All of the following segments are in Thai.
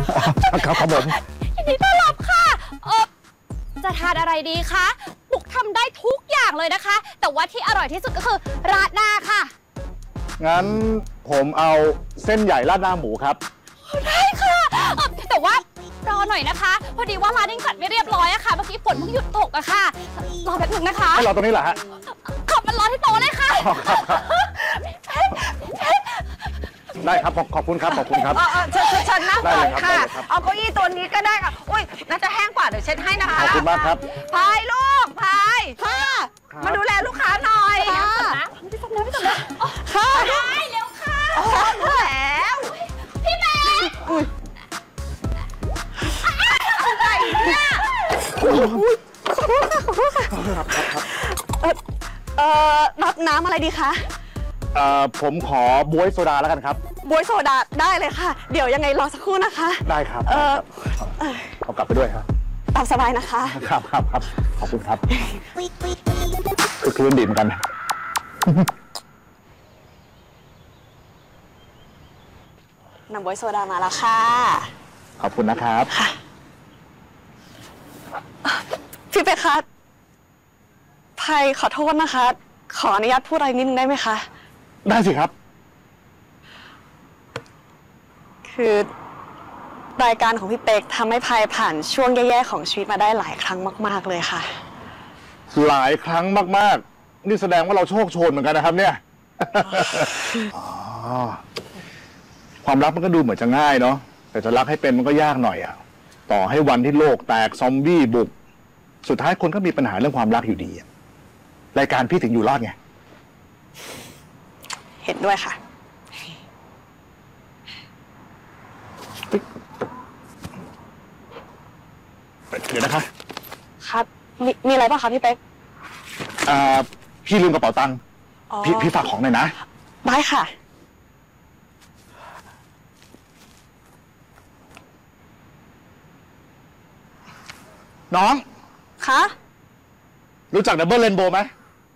ครับผมยินดีต้อนรับค่ะจะทานอะไรดีคะปุกทำได้ทุกอย่างเลยนะคะ แต่ว่าที่อร่อยที่สุดก็คือราดหน้าค่ะงั้นผมเอาเส้นใหญ่ราดหน้าหมูครับได้ค่ะแต่ว่ารอหน่อยนะคะ พอดีว่าร้านยังจัดไม่เรียบร้อยอะค่ะ เมื่อกี้ฝนเพิ่งหยุดตกอะค่ะ รอแป๊บนึงนะคะให้เราตรงนี้เหรอฮะขับมันรอที่โต๊ะเลยค่ะได้ครับขอบคุณครับขอบคุณครับเชิญนั่งก่อนค่ะได้เลยครับเอาเก้าอี้ตัวนี้ก็ได้ค่ะ อุ้ยน่าจะแห้งกว่าเดี๋ยวเช็ดให้นะคะขอบคุณมากครับพายลูกพายค่ะ มาดูแลลูกค้าหน่อยค่ะพี่จบแล้วพี่จบแล้วค่ะได้เร็วค่ะรู้แล้วพี่แม่อะไรเนี่ยรับน้ำอะไรดีคะผมขอบวยโซดาแล้วกันครับบวยโซดาได้เลยค่ะ เดี๋ยวยังไงรอสักครู่นะคะได้ครับเอากลับไปด้วยครับตามสบายนะคะครับขอบคุณครับคือคืนดีเหมือนกันน้ำบวยโซดามาแล้วค่ะขอบคุณนะครับพี่เป๊กคะไพขอโทษนะคะ ขออนุญาตพูดอะไรนิดนึงได้ไหมคะได้สิครับคือรายการของพี่เป๊กทำให้ไพผ่านช่วงแย่ๆของชีวิตมาได้หลายครั้งมากๆเลยค่ะหลายครั้งมากๆ นี่แสดงว่าเราโชคโชนเหมือนกันนะครับเนี่ย ความรักมันก็ดูเหมือนจะง่ายเนาะ แต่จะรักให้เป็นมันก็ยากหน่อยอะต่อให้วันที่โลกแตกซอมบี้บุก สุดท้ายคนก็มีปัญหาเรื่องความรักอยู่ดีอะรายการพี่ถึงอยู่รอดไงเห็นด้วยค่ะเดี๋ยวนะคะครับ มีอะไรป่ะคะพี่เป๊กพี่ลืมกระเป๋าตังค์อ๋อพี่ฝากของหน่อยนะได้ค่ะน้องคะรู้จักดับเบิลเรนโบว์ไหม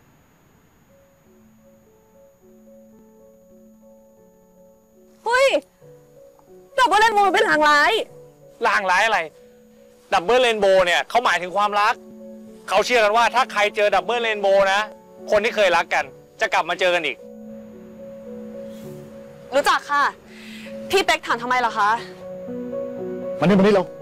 เฮ้ยดับเบิลเล่นโมมันเป็นหางร้ายลางร้ายอะไรดับเบิลเรนโบว์เนี่ยเขาหมายถึงความรัก เขาเชื่อกันว่าถ้าใครเจอดับเบิลเรนโบว์นะ คนที่เคยรักกัน จะกลับมาเจอกันอีกรู้จักค่ะ พี่เป๊กถามทำไมเหรอคะมานี่เร็ว